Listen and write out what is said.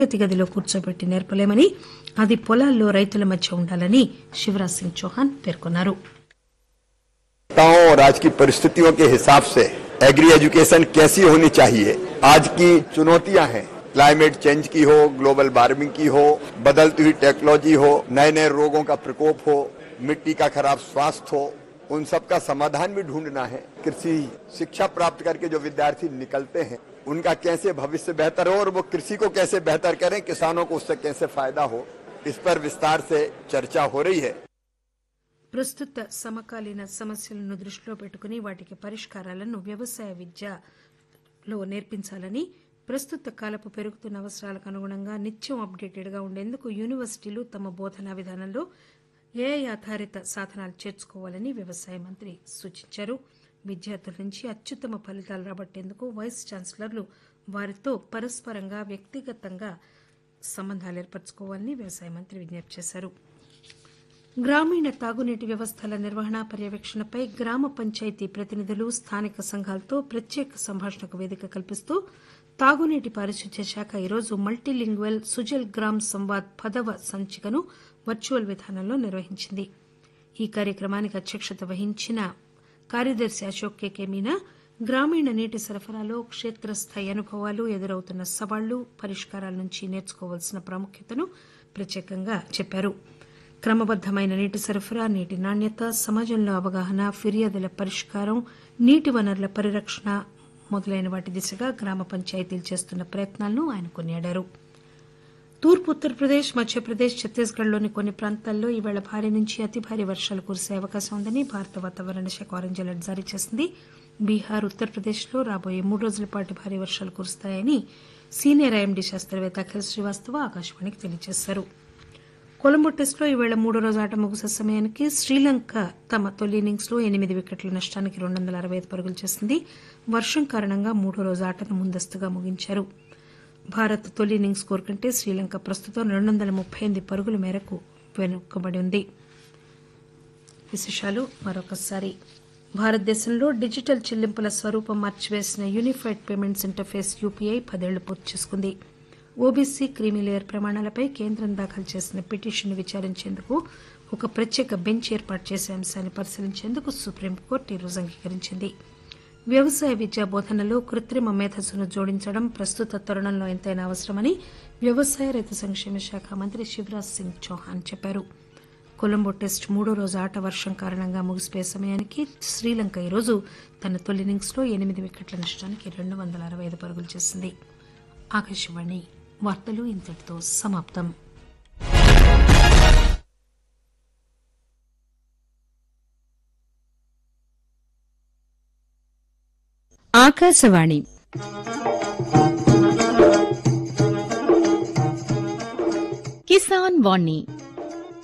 తరగతి గదిలో కూర్చోబెట్టి నేర్పలేమని అది పొలాల్లో రైతుల మధ్య ఉండాలని శివరాజ్ సింగ్ చౌహాన్ పేర్కొన్నారు. और आज की परिस्थितियों के हिसाब से एग्री एजुकेशन कैसी होनी चाहिए. आज की चुनौतियां हैं, क्लाइमेट चेंज की हो, ग्लोबल वार्मिंग की हो, बदलती हुई टेक्नोलॉजी हो, नए नए रोगों का प्रकोप हो, मिट्टी का खराब स्वास्थ्य हो, उन सब का समाधान भी ढूंढना है. कृषि शिक्षा प्राप्त करके जो विद्यार्थी निकलते हैं उनका कैसे भविष्य बेहतर हो और वो कृषि को कैसे बेहतर करें, किसानों को उससे कैसे फायदा हो, इस पर विस्तार से चर्चा हो रही है. ప్రస్తుత సమకాలీన సమస్యలను దృష్టిలో పెట్టుకుని వాటికి పరిష్కారాలను వ్యవసాయ విద్యలో నేర్పించాలని, ప్రస్తుత కాలపు పెరుగుతున్న అవసరాలకు అనుగుణంగా నిత్యం అప్డేటెడ్ గా ఉండేందుకు యూనివర్సిటీలు తమ బోధనా విధానంలో ఏఐ ఆధారిత సాధనాలు చేర్చుకోవాలని వ్యవసాయ మంత్రి సూచించారు. విద్యార్థుల నుంచి అత్యుత్తమ ఫలితాలు రాబట్టేందుకు వైస్ ఛాన్సలర్లు వారితో పరస్పరంగా వ్యక్తిగతంగా సంబంధాలు ఏర్పరచుకోవాలని వ్యవసాయ మంత్రి విజ్ఞప్తి చేశారు. గ్రామీణ తాగునీటి వ్యవస్థల నిర్వహణ పర్యవేక్షణపై గ్రామ పంచాయతీ ప్రతినిధులు స్థానిక సంఘాలతో ప్రత్యేక సంభాషణకు వేదిక కల్పిస్తూ తాగునీటి పారిశుద్ధ్య శాఖ ఈరోజు మల్టీలింగ్వల్ సుజల్ గ్రామ్ సంవాద్ 10వ సంచికను వర్చువల్ విధానంలో నిర్వహించింది. ఈ కార్యక్రమానికి అధ్యక్షత వహించిన కార్యదర్శి అశోక్ కె మీనా గ్రామీణ నీటి సరఫరాలో క్షేత్రస్థాయి అనుభవాలు, ఎదురవుతున్న సవాళ్లు, పరిష్కారాల నుంచి నేర్చుకోవాల్సిన ప్రాముఖ్యతను ప్రత్యేకంగా చెప్పారు. క్రమబద్దమైన నీటి సరఫరా, నీటి నాణ్యత, సమాజంలో అవగాహన, ఫిర్యాదుల పరిష్కారం, నీటి వనరుల పరిరక్షణ మొదలైన వాటి దిశగా గ్రామ పంచాయతీలు చేస్తున్న ప్రయత్నాలను ఆయన కొనియాడారు. తూర్పు ఉత్తరప్రదేశ్, మధ్యప్రదేశ్, ఛత్తీస్గఢ్లోని కొన్ని ప్రాంతాల్లో ఈవేళ భారీ నుంచి అతి భారీ వర్షాలు కురిసే అవకాశం ఉందని భారత వాతావరణ శాఖ ఆరెంజ్ అలర్ట్ జారీ చేసింది. బీహార్, ఉత్తరప్రదేశ్లో రాబోయే 3 రోజుల పాటు భారీ వర్షాలు కురుస్తాయని సీనియర్ ఐఎండీ శాస్త్రవేత్త అఖిల్ శ్రీవాస్తవ ఆకాశవాణికి తెలియజేశారు. కొలంబో టెస్టులో ఈవేళ 3వ రోజు ఆట ముగిసే సమయానికి శ్రీలంక తమ తొలి ఇన్నింగ్స్లో 8 వికెట్ల నష్టానికి 265 పరుగులు చేసింది. వర్షం కారణంగా 3వ రోజు ఆటను ముందస్తుగా ముగించారు. భారత్ తొలి ఇన్నింగ్స్ స్కోర్ కంటే శ్రీలంక ప్రస్తుతం 238 పరుగుల మేరకు వెనుకబడి ఉంది. విశేషాలు మరొకసారి. భారతదేశంలో డిజిటల్ చెల్లింపుల స్వరూపం మార్చివేసిన యూనిఫైడ్ పేమెంట్స్ ఇంటర్ఫేస్ యూపీఐ 10 ఏళ్లు పూర్తి చేసుకుంది. ఓబీసీ క్రీమీలేయర్ ప్రమాణాలపై కేంద్రం దాఖలు చేసిన పిటిషన్ను విచారించేందుకు ఒక ప్రత్యేక బెంచ్ ఏర్పాటు చేసే అంశాన్ని పరిశీలించేందుకు సుప్రీంకోర్టు ఈరోజు అంగీకరించింది. వ్యవసాయ విద్యా బోధనలో కృత్రిమ మేధస్సును జోడించడం ప్రస్తుత తరుణంలో ఎంతైనా అవసరమని వ్యవసాయ రైతు సంక్షేమ శాఖ మంత్రి శివరాజ్ సింగ్ చౌహాన్ చెప్పారు. కొలంబో టెస్ట్ 3వ రోజు ఆట వర్షం కారణంగా ముగిసిపోయే సమయానికి శ్రీలంక ఈరోజు తన తొలి ఇన్నింగ్స్లో 8 వికెట్ల నష్టానికి 265 పరుగులు చేసింది. ఆకాశవాణి వార్తలు ఇంతటితో సమాప్తం. ఆకాశవాణి కిసాన్ వాణి